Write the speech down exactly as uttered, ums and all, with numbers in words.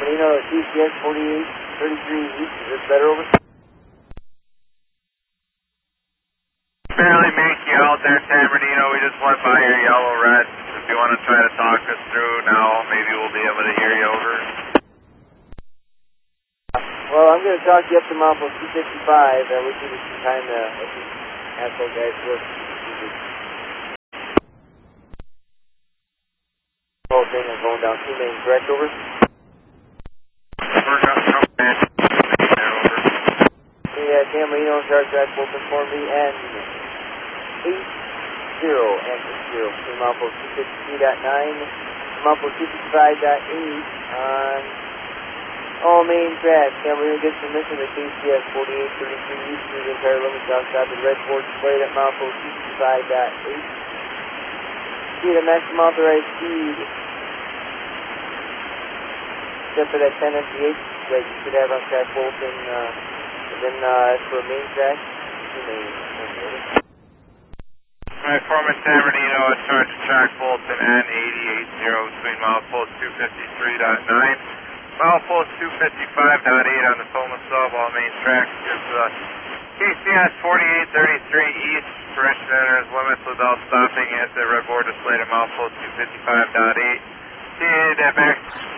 Bernardino, T C S forty-eight thirty-three East. Is this better, over? Barely make you out there, San Bernardino. We just went by your yellow red. If you want to try to talk us through now, maybe we'll be able to hear you over. Well, I'm going to talk you up to Mount two fifty-five. That would give you some time to have those guys work. The whole thing is going down two main, correct, over? We're going to come back. Over. Yeah, San Marino, Charge Track, Bolton for me, and eight zero and six zero. Between Mount two fifty-three point nine, Mount two fifty-five point eight on all main tracks. San Marino gets permission to K C S forty-eight thirty-three East through the entire limit down south of Red Ford displayed at Mount two fifty-five point eight. See the maximum authorized speed. Except for that ten M P H that you should have on track Bolton, uh, and then uh, for main track, two main. Alright, Foreman San Bernardino, charge to track Bolton N eighty-eight zero between milepost two fifty-three point nine, milepost two fifty-five point eight on the Toma sub, all main tracks. Gives uh, K C S forty-eight thirty-three East, permission to enter his limits without stopping at the red board displayed at milepost two fifty-five point eight. See that back.